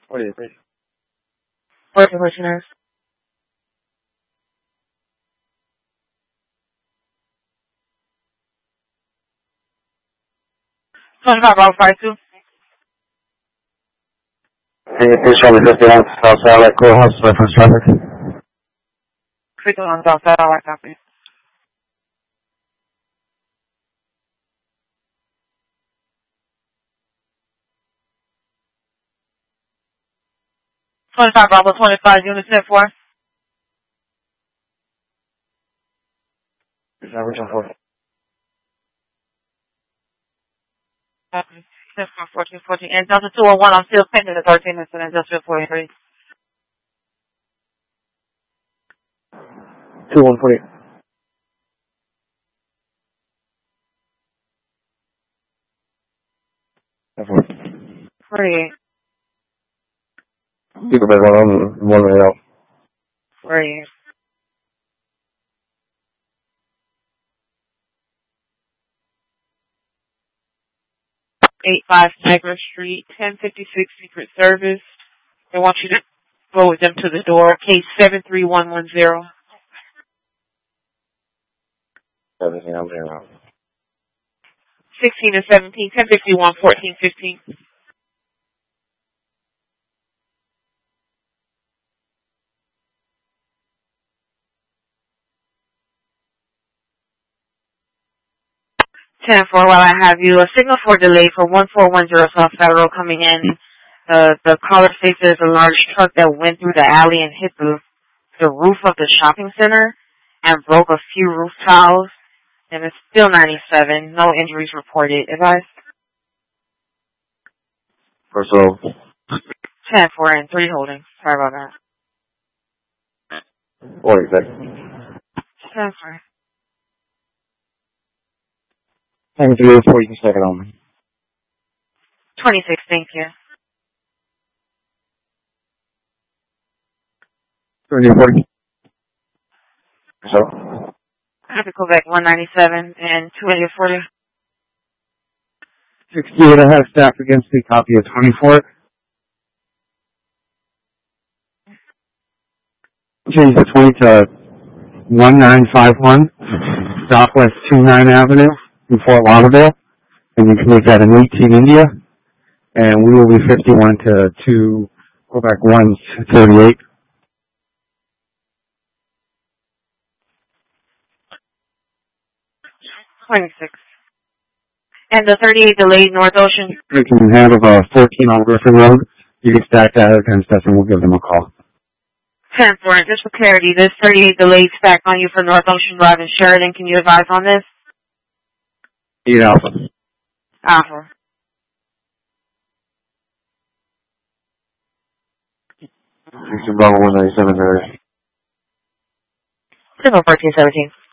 What is it? What's your listeners? 25 Bravo 52. Hey, please show me 51 South Satellite Courthouse, reference traffic. 51 South Satellite, copy. $25 Bravo 25, unit 10-4. Is that region 4? Copy. 10-4, 14. And Delta 201, I'm still pending the 13 incident, Industrial 43. 2148. 48. People better one way out. 48. 85 Niagara Street, 1056 Secret Service. They want you to go with them to the door. Case 73110. Everything I'm there now. 16 and 17, 1051, 14, 15. While I have you, a signal for delay for 1410 South Federal coming in. The caller states there's a large truck that went through the alley and hit the roof of the shopping center and broke a few roof tiles. And it's still 97. No injuries reported. Advice? First of all. 10-4 and 3 holding. Sorry about that. What exactly? 10-4. Time to do before you can second on me. 26, thank you. 3040. So? I have to go back 197 and 240. 68, I have staff against the copy of 24. Change the 20 to 1951 Southwest 29 Avenue in Fort Lauderdale. And you can make that in 18 India. And we will be 51 to 2, go back 138. 26. And the 38 delayed North Ocean. We can handle 14 on Griffin Road. You can stack that against us and we'll give them a call. 10-4, just for clarity, this 38 delayed stack on you for North Ocean Drive in Sheridan. Can you advise on this? 8 Alpha. Alpha. Houston Bravo 197 area. Signal 1417.